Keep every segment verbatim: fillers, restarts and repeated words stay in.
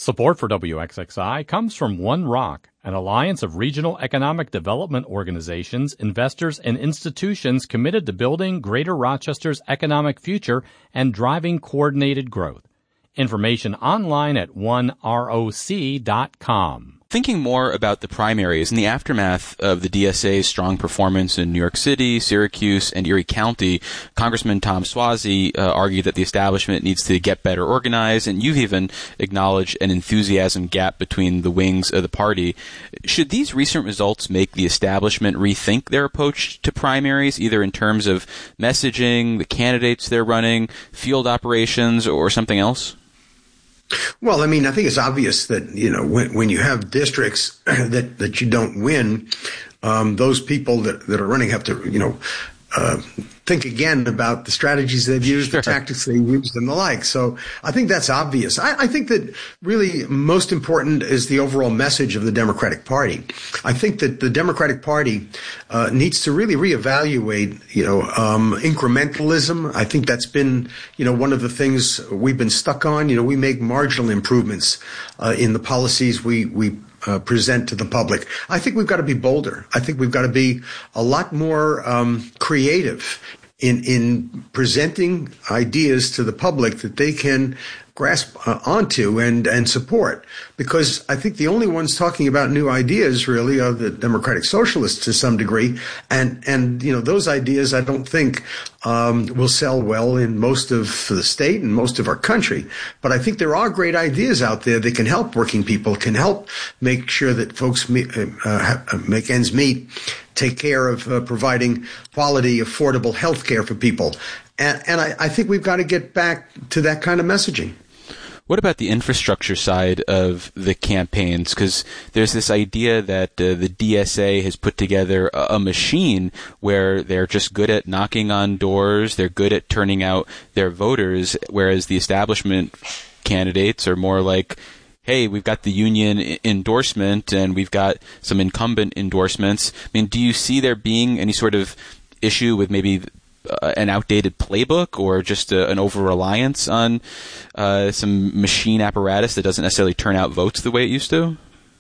Support for W X X I comes from One Rock, an alliance of regional economic development organizations, investors, and institutions committed to building Greater Rochester's economic future and driving coordinated growth. Information online at one roc dot com. Thinking more about the primaries in the aftermath of the D S A's strong performance in New York City, Syracuse, and Erie County, Congressman Tom Suozzi uh, argued that the establishment needs to get better organized, and you've even acknowledged an enthusiasm gap between the wings of the party. Should these recent results make the establishment rethink their approach to primaries, either in terms of messaging, the candidates they're running, field operations, or something else? Well, I mean, I think it's obvious that, you know, when, when you have districts that, that you don't win, um, those people that, that are running have to, you know, uh, think again about the strategies they've used, Sure. the tactics they've used, and the like. So I think that's obvious. I, I think that really most important is the overall message of the Democratic Party. I think that the Democratic Party uh, needs to really reevaluate, you know, um, incrementalism. I think that's been, you know, one of the things we've been stuck on. You know, we make marginal improvements uh, in the policies we we Uh, present to the public. I think we've got to be bolder. I think we've got to be a lot more um, creative in in presenting ideas to the public that they can grasp uh, onto and and support. Because I think the only ones talking about new ideas really are the Democratic Socialists to some degree, and and you know those ideas I don't think um, will sell well in most of the state and most of our country. But I think there are great ideas out there that can help working people, can help make sure that folks meet, uh, make ends meet, take care of uh, providing quality, affordable health care for people. And, and I, I think we've got to get back to that kind of messaging. What about the infrastructure side of the campaigns? Because there's this idea that uh, the D S A has put together a, a machine where they're just good at knocking on doors, they're good at turning out their voters, whereas the establishment candidates are more like, hey, we've got the union I- endorsement and we've got some incumbent endorsements. I mean, do you see there being any sort of issue with maybe Uh, an outdated playbook or just a, an over-reliance on uh, some machine apparatus that doesn't necessarily turn out votes the way it used to?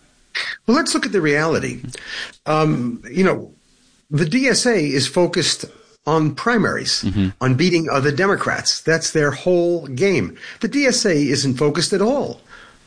Well, let's look at the reality. Um, you know, the D S A is focused on primaries, mm-hmm. on beating other Democrats. That's their whole game. The D S A isn't focused at all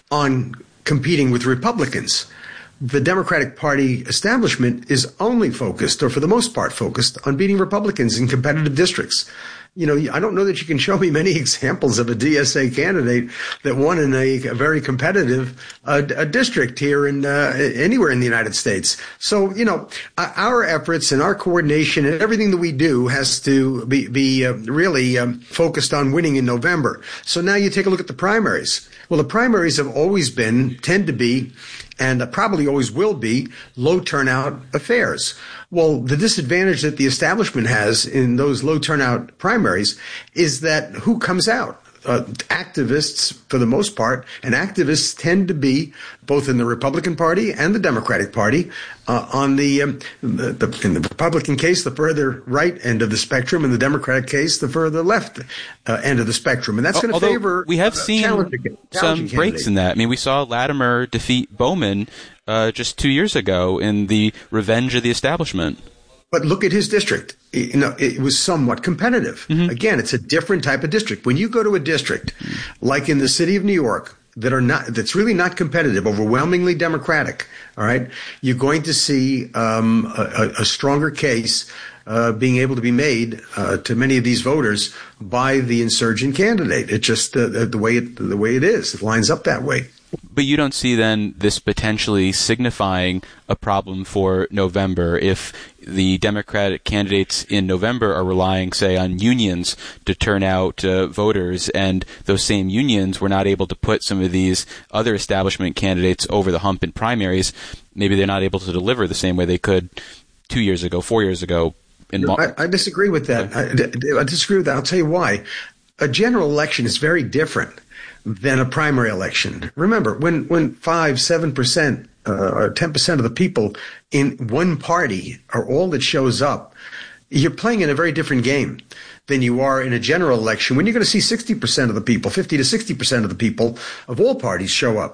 on competing with Republicans. The Democratic Party establishment is only focused, or for the most part focused, on beating Republicans in competitive districts. You know, I don't know that you can show me many examples of a D S A candidate that won in a, a very competitive uh, a district here in uh, anywhere in the United States. So, you know, our efforts and our coordination and everything that we do has to be, be uh, really um, focused on winning in November. So now you take a look at the primaries. Well, the primaries have always been, tend to be, and probably always will be, low turnout affairs. Well, the disadvantage that the establishment has in those low turnout primaries is that who comes out? Uh, activists, for the most part, and activists tend to be both in the Republican Party and the Democratic Party. Uh, on the, um, the, the in the Republican case, the further right end of the spectrum, in the Democratic case, the further left uh, end of the spectrum, and that's going to favor. We have uh, seen challenging, challenging some breaks in that. I mean, we saw Latimer defeat Bowman uh, just two years ago in the Revenge of the Establishment. But look at his district. You know, it was somewhat competitive. Mm-hmm. Again, it's a different type of district. When you go to a district like in the city of New York that are not, that's really not competitive, overwhelmingly Democratic, all right, you're going to see um, a, a stronger case uh, being able to be made uh, to many of these voters by the insurgent candidate. It's just uh, the way it, the way it is. It lines up that way. But you don't see then this potentially signifying a problem for November if the Democratic candidates in November are relying, say, on unions to turn out uh, voters, and those same unions were not able to put some of these other establishment candidates over the hump in primaries. Maybe they're not able to deliver the same way they could two years ago, four years ago. In no, mo- I, I disagree with that. I, I disagree with that. I'll tell you why. A general election is very different than a primary election. Remember, when when five, seven percent uh, or ten percent of the people in one party are all that shows up, you're playing in a very different game than you are in a general election when you're going to see sixty percent of the people, fifty to sixty percent of the people of all parties show up.